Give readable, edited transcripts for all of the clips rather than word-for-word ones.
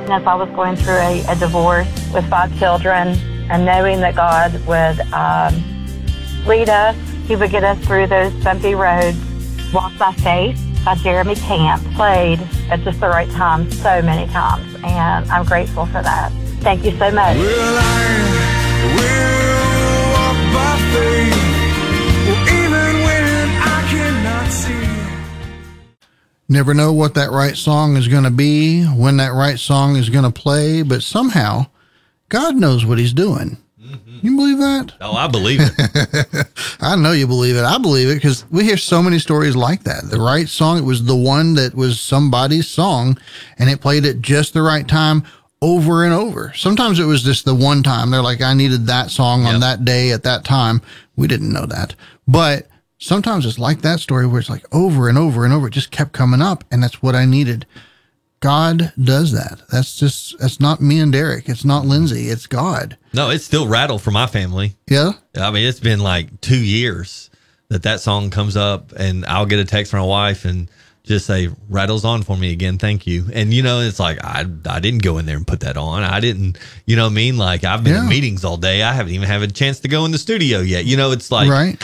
And as I was going through a divorce with 5 children, and knowing that God would lead us, He would get us through those bumpy roads. Walk by Faith by Jeremy Camp played at just the right time so many times, and I'm grateful for that. Thank you so much. Well, I will walk by faith, even when I cannot see. Never know what that right song is going to be, when that right song is going to play, but somehow God knows what He's doing. You believe that? Oh, I believe it. I know you believe it. I believe it because we hear so many stories like that. The right song, it was the one that was somebody's song, and it played at just the right time over and over. Sometimes it was just the one time. They're like, I needed that song on that day at that time. We didn't know that. But sometimes it's like that story where it's like over and over and over. It just kept coming up, and that's what I needed. God does that. That's not me and Derek. It's not Lindsay. It's God. No, it's still rattled for my family. Yeah. I mean, it's been like 2 years that song comes up, and I'll get a text from my wife and just say, rattles on for me again. Thank you. And, it's like, I didn't go in there and put that on. I didn't, you know what I mean? Like, I've been in meetings all day. I haven't even had a chance to go in the studio yet. It's like, right.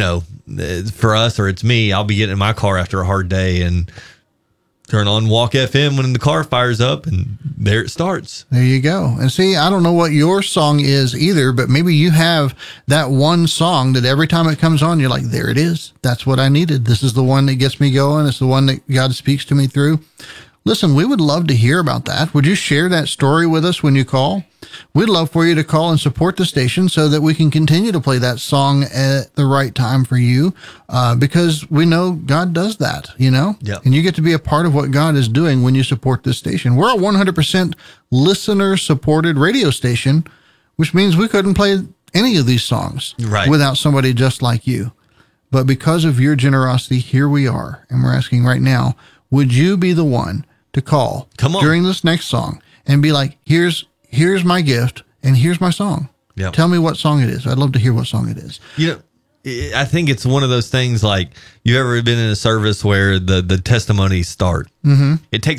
For us, or it's me, I'll be getting in my car after a hard day and turn on Walk FM when the car fires up, and there it starts. There you go. And see, I don't know what your song is either, but maybe you have that one song that every time it comes on, you're like, there it is. That's what I needed. This is the one that gets me going. It's the one that God speaks to me through. Listen, we would love to hear about that. Would you share that story with us when you call? We'd love for you to call and support the station so that we can continue to play that song at the right time for you, because we know God does that, Yep. And you get to be a part of what God is doing when you support this station. We're a 100% listener-supported radio station, which means we couldn't play any of these songs without somebody just like you. But because of your generosity, here we are, and we're asking right now, would you be the one to call during this next song and be like, here's my gift and here's my song. Yep. Tell me what song it is. I'd love to hear what song it is. I think it's one of those things like, you ever been in a service where the testimonies start? Mm-hmm. It takes